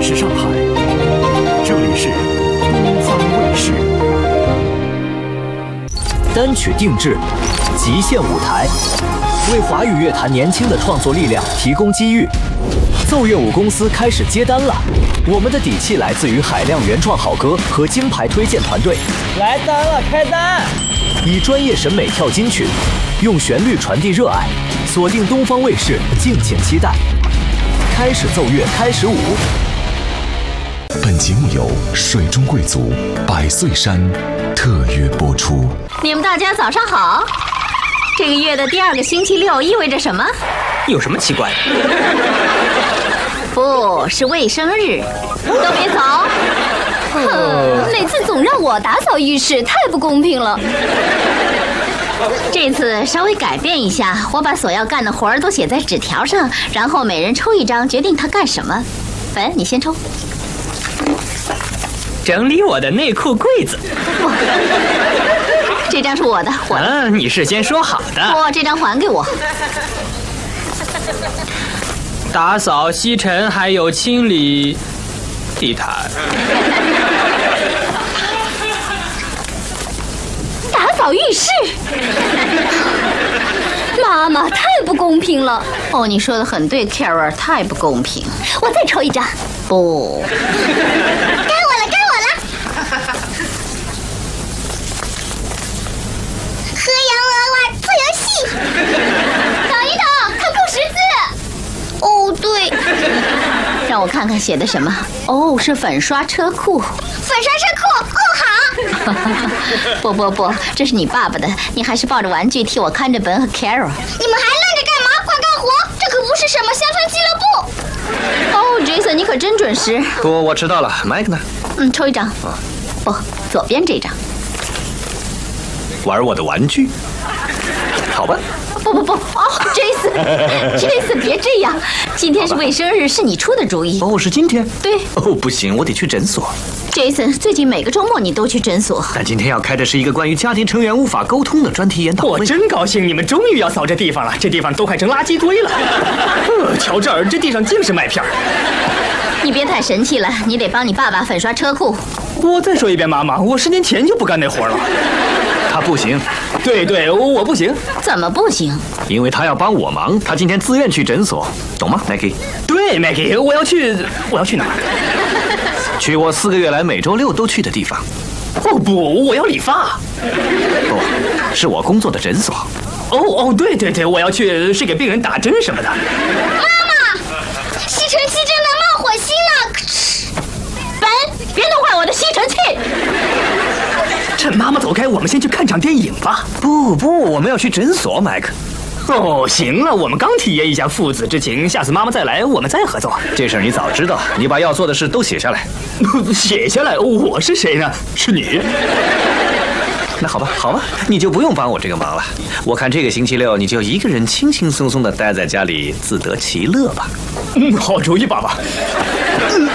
是上海，这里是东方卫视。单曲定制，极限舞台，为华语乐坛年轻的创作力量提供机遇。奏乐舞公司开始接单了，我们的底气来自于海量原创好歌和金牌推荐团队。 来单了，开单！ 以专业审美跳金曲，用旋律传递热爱，锁定东方卫视，敬请期待。开始奏乐，开始舞。 本节目由水中贵族百岁山特约播出。 你们大家早上好。这个月的第2个星期六意味着什么？ 有什么奇怪的？ 不是卫生日，都别走。 每次总让我打扫浴室，太不公平了。 这次稍微改变一下，我把所要干的活儿都写在纸条上，然后每人抽一张，决定他干什么。粉，你先抽。 整理我的内裤柜子。 这张是我的。 你事先说好的。 这张还给我。 打扫、吸尘，还有清理地毯。 打扫浴室。妈妈，太不公平了。 你说的很对 ，Carol， 太不公平。 我再抽一张。 不。 该我了。和洋娃娃做游戏。等一等，看够10字。哦，对。 让我看看写的什么。是粉刷车库。 粉刷车库。好。 不，这是你爸爸的，你还是抱着玩具替我看着本和 Carol。 你们还愣着干嘛？快干活！这可不是什么乡村俱乐部。 Jason， 你可真准时。 不，我迟到了。Mike 呢？ 抽一张。不，左边这张。 玩我的玩具？好吧。 不，Jason，别这样。今天是卫生日，是你出的主意。 是今天？ 对。 不行，我得去诊所。 Jason， 最近每个周末你都去诊所。 但今天要开的是一个关于家庭成员无法沟通的专题研讨会。 我真高兴，你们终于要扫这地方了，这地方都快成垃圾堆了。瞧这儿，这地上尽是麦片。 你别太神气了，你得帮你爸爸粉刷车库。 我再说一遍，妈妈，我10年前就不干那活了。 他不行。 对，我不行。 怎么不行？ 因为他要帮我忙，他今天自愿去诊所，懂吗 ，Maggie？ 对 ，Maggie， 我要去哪儿？ 去我4个月来每周6都去的地方。 不，我要理发。 不，是我工作的诊所。 对，我要去是给病人打针什么的。 妈妈，吸尘器正在冒火星呢。 本，别弄坏我的吸尘器。 趁妈妈走开，我们先去看场电影吧。 不，我们要去诊所，Mike。 行了，我们刚体验一下父子之情，下次妈妈再来，我们再合作。 这事儿你早知道，你把要做的事都写下来。 写下来？我是谁呢？是你。 那好吧，你就不用帮我这个忙了。我看这个星期六你就一个人轻轻松松地待在家里，自得其乐吧。 好主意，爸爸。